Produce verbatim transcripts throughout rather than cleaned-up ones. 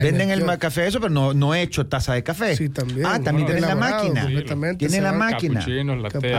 Venden el, el café eso, pero no, no hecho taza de café. Sí, también. Ah, también tiene la máquina. Tiene la máquina. Cappuccinos, latte, ice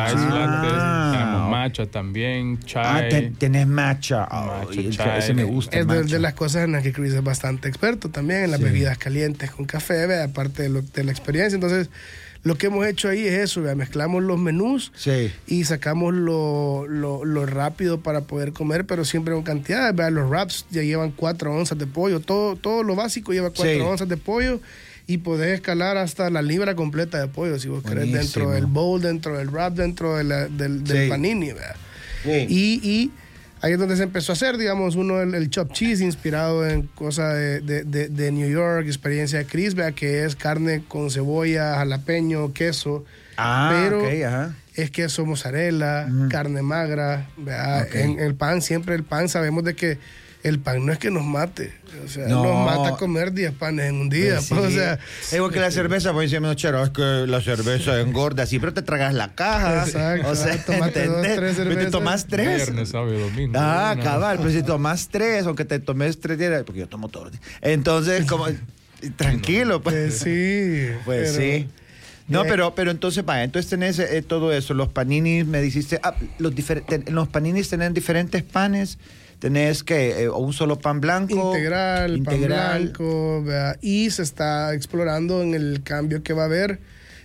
ah. latte, tenemos matcha también, chai. Ah, ten, tenés matcha. Oh, matcha el, chai. Ese me gusta. Es de, de las cosas en las que Chris es bastante experto también, en las sí. bebidas calientes con café, ¿ve? Aparte de, lo, de la experiencia. Entonces, lo que hemos hecho ahí es eso, ¿ve? Mezclamos los menús sí. y sacamos lo, lo, lo rápido para poder comer, pero siempre con cantidades. ¿Ve? Los wraps ya llevan cuatro onzas de pollo, todo, todo lo básico lleva cuatro sí. onzas de pollo y podés escalar hasta la libra completa de pollo si vos querés, dentro del bowl, dentro del wrap, dentro de la, del, del sí. panini. Sí. Y, y ahí es donde se empezó a hacer, digamos, uno el, el chop cheese inspirado en cosas de, de, de, de New York, experiencia de Chris, ¿vea? Que es carne con cebolla, jalapeño, queso. Ah, pero okay, ajá. es queso mozzarella, mm. carne magra. ¿Vea? Okay. En el pan, siempre el pan, sabemos de que el pan no es que nos mate. O sea, no. nos mata comer diez panes en un día. Pues sí. Pues, o sea, es igual que la cerveza, pues decíamos, chero, es que la cerveza engorda, sí, pero te tragas la caja. Exacto. O sea, tomate dos, tres cervezas. Pero te tomas tres. Viernes, sábado y domingo. Ah, no. cabal, pero si tomas tres, aunque te tomes tres días, porque yo tomo todos los días. Entonces, como, tranquilo, pues. pues sí. Pues pero, sí. No, eh, pero, pero entonces, vaya, entonces tenés eh, todo eso, los paninis, me dijiste, ah, los, ten, los paninis tienen diferentes panes. Tenés que eh, un solo pan blanco. Integral, integral. pan blanco. ¿Verdad? Y se está explorando en el cambio que va a haber,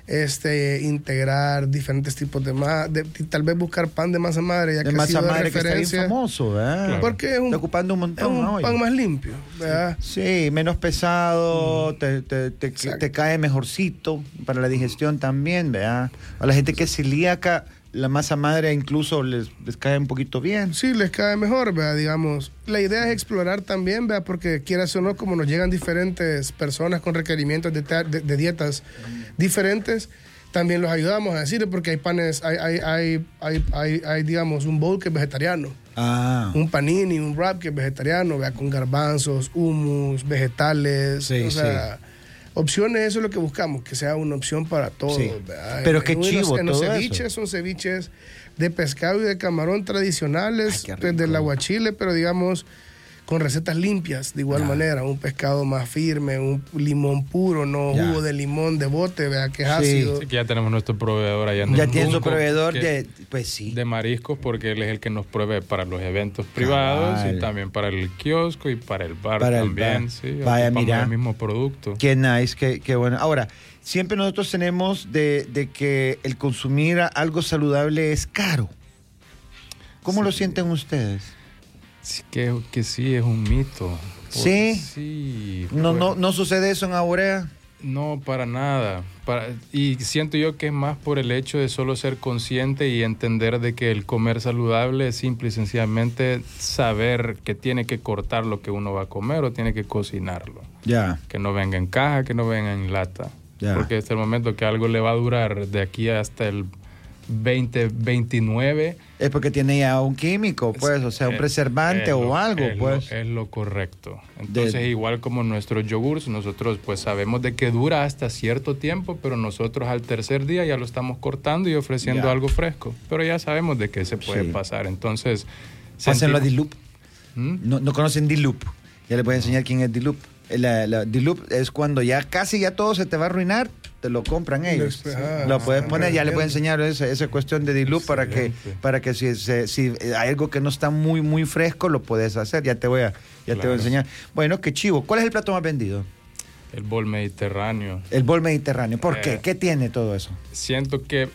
este, integrar diferentes tipos de masa, tal vez buscar pan de masa madre, ya de que masa ha sido madre de referencia. Que está bien famoso, ¿verdad? Claro. Porque es un, está ocupando un montón, es un ¿no? pan más limpio, ¿verdad? Sí, menos pesado, mm. te, te, te, te cae mejorcito para la digestión también, ¿verdad? A la gente que es celíaca, la masa madre incluso les, les cae un poquito bien. Sí, les cae mejor, ¿vea? Digamos. La idea es explorar también, ¿vea? Porque quieras o no, como nos llegan diferentes personas con requerimientos de, de, de dietas mm. diferentes, también los ayudamos a decir, porque hay panes, hay, hay, hay, hay, hay, hay digamos, un bowl que es vegetariano. Ah. Un panini, un wrap que es vegetariano, ¿vea? Con garbanzos, hummus, vegetales, sí, o sea... Sí. Opciones, eso es lo que buscamos, que sea una opción para todos. Sí. Pero qué chivo en los, todo en los ceviches eso. Son ceviches de pescado y de camarón tradicionales, ay, pues, del aguachile, pero digamos con recetas limpias, de igual ya. manera. Un pescado más firme, un limón puro, no ya. jugo de limón de bote, vea que es sí. ácido. Sí, que ya tenemos nuestro proveedor allá en Ya el tiene su Bunco, proveedor de, pues sí. de mariscos, porque él es el que nos provee para los eventos privados ah, y también para el kiosco y para el bar para también. El bar. Sí, vaya, mira. El mismo producto. Qué nice, qué, qué bueno. Ahora, siempre nosotros tenemos de, de que el consumir algo saludable es caro. ¿Cómo sí. lo sienten ustedes? Sí, que, que sí, es un mito. ¿Sí? Sí. ¿No, no, ¿No sucede eso en Aurea? No, para nada. Para, y siento yo que es más por el hecho de solo ser consciente y entender de que el comer saludable es simple y sencillamente saber que tiene que cortar lo que uno va a comer o tiene que cocinarlo. Ya. Que no venga en caja, que no venga en lata. Ya. Porque hasta el momento que algo le va a durar de aquí hasta el veinte veintinueve es porque tiene ya un químico, pues, o sea, un preservante o lo, algo, es pues. Lo, es lo correcto. Entonces, de... igual como nuestros yogurts, nosotros pues sabemos de que dura hasta cierto tiempo, pero nosotros al tercer día ya lo estamos cortando y ofreciendo ya. algo fresco. Pero ya sabemos de qué se puede sí. pasar. Entonces, pásenlo a D-Loop. ¿Mm? No, no conocen D-Loop. Ya les voy a enseñar quién es D-Loop. La, la D-Loop es cuando ya casi ya todo se te va a arruinar, te lo compran ellos. Ah, lo puedes poner, ya les voy a enseñar esa, esa cuestión de D-Loop para que, para que si, si, si hay algo que no está muy, muy fresco, lo puedes hacer. Ya te voy a, ya claro. te voy a enseñar. Bueno, qué chivo. ¿Cuál es el plato más vendido? El bol mediterráneo. El bol mediterráneo. ¿Por eh, qué? ¿Qué tiene todo eso? Siento que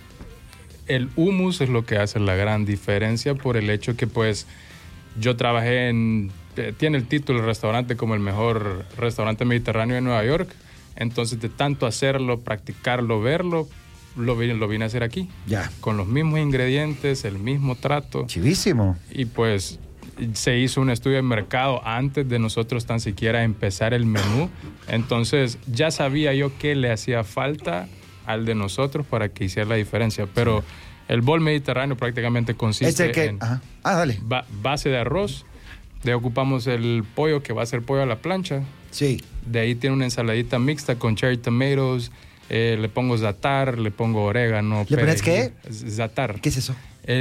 el hummus es lo que hace la gran diferencia por el hecho que, pues, yo trabajé en... Tiene el título el restaurante como el mejor restaurante mediterráneo de Nueva York. Entonces, de tanto hacerlo, practicarlo, verlo, lo, lo vine a hacer aquí. Ya. Con los mismos ingredientes, el mismo trato. Chivísimo. Y pues se hizo un estudio de mercado antes de nosotros tan siquiera empezar el menú. Entonces, ya sabía yo qué le hacía falta al de nosotros para que hiciera la diferencia. Pero sí. el bol mediterráneo prácticamente consiste que, en ajá. Ah, dale. Ba- base de arroz. De ahí ocupamos el pollo, que va a ser pollo a la plancha. Sí. De ahí tiene una ensaladita mixta con cherry tomatoes. Eh, le pongo za'atar, le pongo orégano. ¿Le pones qué? Za'atar. ¿Qué es eso?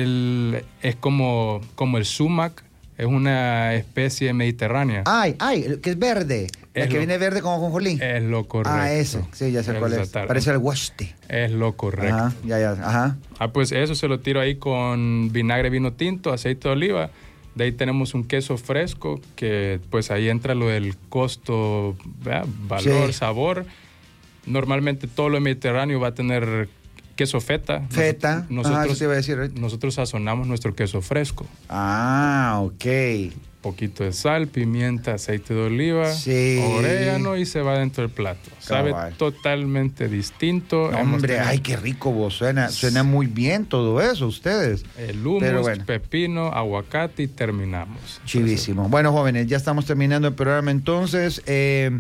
El, es como, como el sumac. Es una especie mediterránea. Ay, ay, que es verde. El que lo, viene verde como ajonjolí. Es lo correcto. Ah, ese. Sí, ya sé cuál es. Parece el guaste. Es lo correcto. Ajá, ya, ya. Ajá. Ah, pues eso se lo tiro ahí con vinagre, vino tinto, aceite de oliva. De ahí tenemos un queso fresco, que pues ahí entra lo del costo, ¿verdad? Valor, sí. Sabor. Normalmente todo lo mediterráneo va a tener queso feta. Feta. Nosotros, Ajá, eso te iba a decir ahorita. Nosotros sazonamos nuestro queso fresco. Ah, ok. Poquito de sal, pimienta, aceite de oliva, sí. orégano y se va dentro del plato. Sabe Cabal. Totalmente distinto. No, hombre, tenido... ay, qué rico vos. Suena, suena muy bien todo eso, ustedes. El hummus, bueno. Pepino, aguacate y terminamos. Chivísimo. Entonces, bueno, jóvenes, ya estamos terminando el programa entonces. Eh,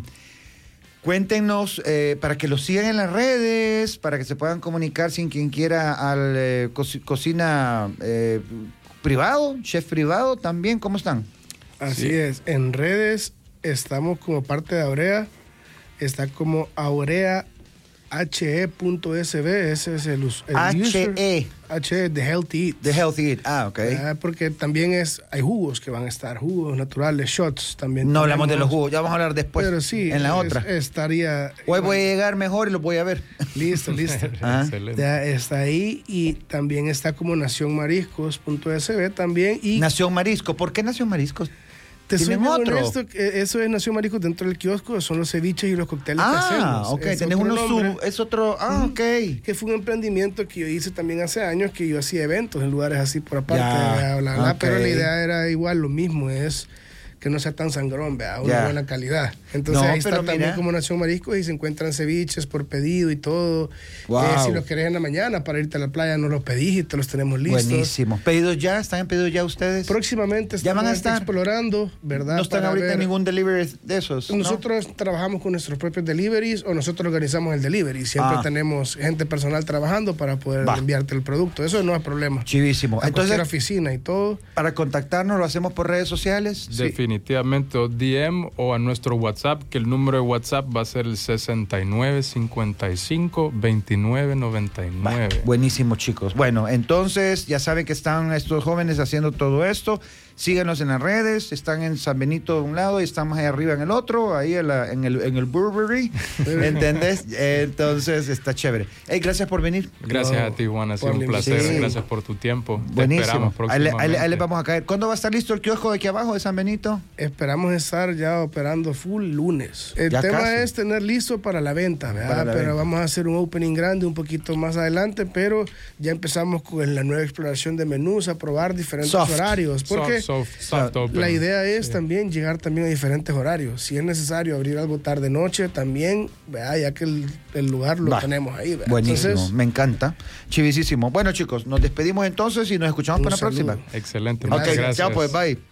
cuéntenos eh, para que los sigan en las redes, para que se puedan comunicar sin quien quiera al eh, co cocina eh, privado, chef privado también. ¿Cómo están? Así sí. es, en redes estamos como parte de Aurea, está como aurea H E punto S B, ese es el, el H E. user. H E, The Healthy Eat. The Healthy Eat, ah, ok. Ah, porque también es, hay jugos que van a estar, jugos naturales, shots también. No hablamos de los jugos, ya vamos a hablar después. Pero sí, en la es, otra. Estaría... Hoy voy a llegar mejor y los voy a ver. Listo, listo. Ah. Ya está ahí y también está como nación mariscos punto S B también. Y Nación Marisco, ¿por qué Nación Mariscos? Te soy otro? Honesto, eso es Nación Mariscos dentro del kiosco, son los ceviches y los cócteles ah, que hacemos. Ah, ok, es tenés uno sub, es otro, ah, ok. Que fue un emprendimiento que yo hice también hace años, que yo hacía eventos en lugares así por aparte, ya, bla, bla, bla, okay. Pero la idea era igual, lo mismo, es que no sea tan sangrón, ¿verdad? Una ya. buena calidad. Entonces no, ahí está también mira. como Nación Mariscos y se encuentran ceviches por pedido y todo. Wow. Eh, si los querés en la mañana para irte a la playa, nos los pedís y te los tenemos listos. Buenísimo. ¿Pedidos ya? ¿Están en pedidos ya ustedes? Próximamente ¿Ya van a estar explorando, ¿verdad? ¿No están para ahorita ver. en ningún delivery de esos? Nosotros ¿no? trabajamos con nuestros propios deliveries o nosotros organizamos el delivery. Siempre ah. tenemos gente personal trabajando para poder Va. enviarte el producto. Eso no es problema. Chivísimo. A Entonces, cualquier oficina y todo. Para contactarnos, ¿lo hacemos por redes sociales? Definitivamente. Sí. D M o a nuestro WhatsApp, que el número de WhatsApp va a ser el sesenta y nueve cincuenta y cinco veintinueve noventa y nueve. Va, buenísimo, chicos. Bueno, entonces ya saben que están estos jóvenes haciendo todo esto. Síganos en las redes, están en San Benito de un lado y estamos ahí arriba en el otro, ahí en, la, en el en el Burberry, ¿entendés? Entonces está chévere. Hey, gracias por venir. Gracias no, a ti, Juan, ha sido un placer. Sí. Gracias por tu tiempo. Buenísimo. Te esperamos próximamente. Ahí, ahí, ahí les vamos a caer. ¿Cuándo va a estar listo el kiosco de aquí abajo de San Benito? Esperamos estar ya operando full lunes. El ya tema casi. es tener listo para la venta, ¿verdad? Para la pero venta. Vamos a hacer un opening grande un poquito más adelante, pero ya empezamos con la nueva exploración de menús, a probar diferentes soft. horarios. Porque soft, soft, soft open. La idea es sí. también llegar también a diferentes horarios. Si es necesario abrir algo tarde noche, también, ¿verdad? Ya que el, el lugar lo Va. tenemos ahí. ¿verdad? Buenísimo, entonces, me encanta. Chivisísimo. Bueno, chicos, nos despedimos entonces y nos escuchamos para la próxima. Excelente, okay, muchas gracias. Chao, pues, bye.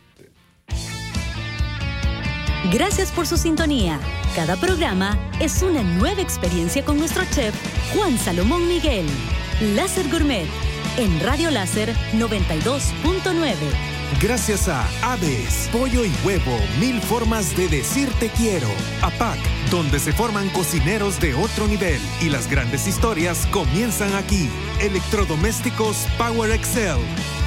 Gracias por su sintonía. Cada programa es una nueva experiencia con nuestro chef Juan Salomón Miguel. Láser Gourmet en Radio Láser noventa y dos punto nueve. Gracias a Aves, Pollo y Huevo, mil formas de decir te quiero. A P A C, donde se forman cocineros de otro nivel y las grandes historias comienzan aquí. Electrodomésticos Power Excel.